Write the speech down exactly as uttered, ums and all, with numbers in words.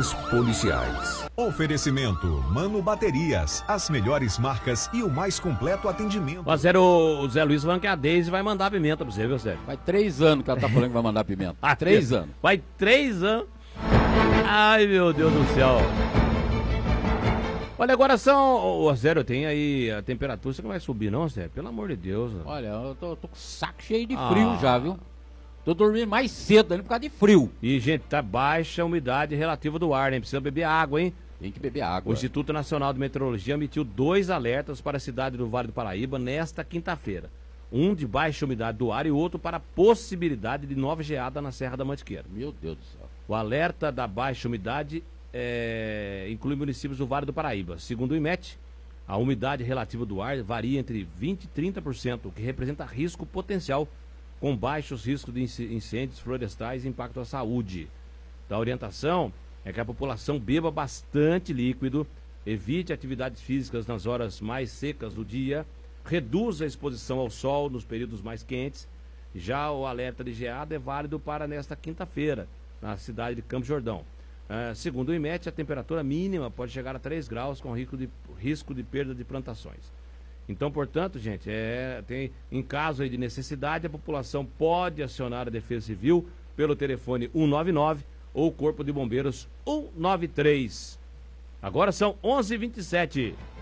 Serviços policiais. Oferecimento Mano Baterias, as melhores marcas e o mais completo atendimento. Ó, Zé, o Zé Luiz falando que a Deise vai mandar pimenta pra você, viu, Zé? Faz três anos que ela tá falando que vai mandar pimenta. Ah, três anos. Vai três anos. Ai, meu Deus do céu. Olha, agora são... Ô, Zé, tem aí a temperatura, você não vai subir não, Zé? Pelo amor de Deus. Olha, eu tô, tô com o saco cheio de frio ah. já, viu? Tô dormindo mais cedo ali por causa de frio. E, gente, tá baixa a umidade relativa do ar, né? Precisa beber água, hein? Tem que beber água. O Instituto Nacional de Meteorologia emitiu dois alertas para a cidade do Vale do Paraíba nesta quinta-feira. Um de baixa umidade do ar e outro para a possibilidade de nova geada na Serra da Mantiqueira. Meu Deus do céu. O alerta da baixa umidade é, inclui municípios do Vale do Paraíba. Segundo o IMET, a umidade relativa do ar varia entre vinte e trinta por cento, o que representa risco potencial, com baixos riscos de incêndios florestais e impacto à saúde. A orientação é que a população beba bastante líquido, evite atividades físicas nas horas mais secas do dia, reduza a exposição ao sol nos períodos mais quentes. Já o alerta de geada é válido para nesta quinta-feira, na cidade de Campos do Jordão. Uh, segundo o IMET, a temperatura mínima pode chegar a três graus, com risco de, risco de perda de plantações. Então, portanto, gente, é, tem, em caso aí de necessidade, a população pode acionar a Defesa Civil pelo telefone um nove nove ou o Corpo de Bombeiros um nove três. Agora são onze e vinte e sete.